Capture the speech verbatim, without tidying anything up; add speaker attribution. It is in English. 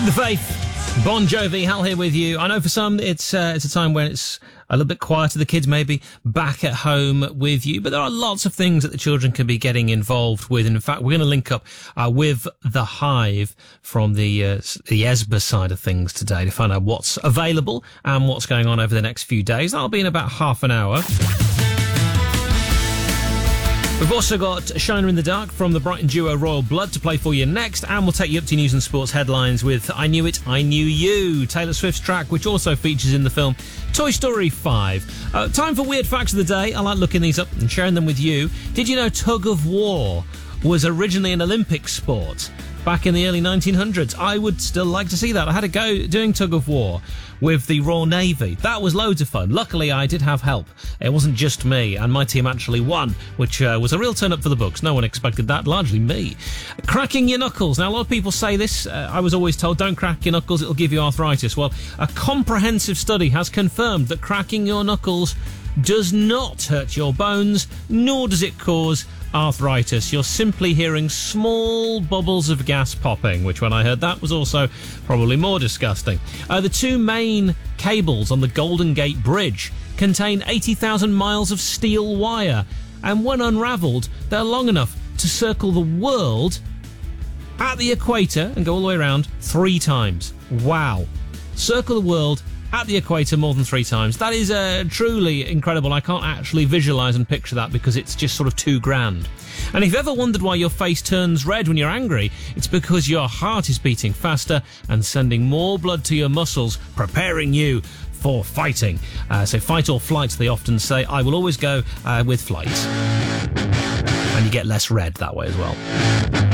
Speaker 1: Keep the faith. Bon Jovi, Hal here with you. I know for some it's uh, it's a time when it's a little bit quieter, the kids maybe back at home with you, but there are lots of things that the children can be getting involved with. And in fact, we're going to link up uh, with The Hive from the uh, the ESBA side of things today to find out what's available and what's going on over the next few days. That'll be in about half an hour. We've also got Shiner in the Dark from the Brighton duo Royal Blood to play for you next, and we'll take you up to news and sports headlines with I Knew It, I Knew You, Taylor Swift's track, which also features in the film Toy Story five. Uh, time for Weird Facts of the Day. I like looking these up and sharing them with you. Did you know tug of war was originally an Olympic sport back in the early nineteen hundreds? I would still like to see that. I had a go doing tug of war with the Royal Navy. That was loads of fun. Luckily, I did have help. It wasn't just me, and my team actually won, which uh, was a real turn up for the books. No one expected that, largely me. Cracking your knuckles. Now, a lot of people say this. Uh, I was always told, don't crack your knuckles, it'll give you arthritis. Well, a comprehensive study has confirmed that cracking your knuckles does not hurt your bones, nor does it cause arthritis. You're simply hearing small bubbles of gas popping, which when I heard that was also probably more disgusting. Uh, the two main cables on the Golden Gate Bridge contain eighty thousand miles of steel wire, and when unravelled, they're long enough to circle the world at the equator and go all the way around three times. Wow. Circle the world at the equator more than three times. That is uh, truly incredible. I can't actually visualise and picture that because it's just sort of too grand. And if you've ever wondered why your face turns red when you're angry, it's because your heart is beating faster and sending more blood to your muscles, preparing you for fighting. Uh, so fight or flight, they often say. I will always go uh, with flight. And you get less red that way as well.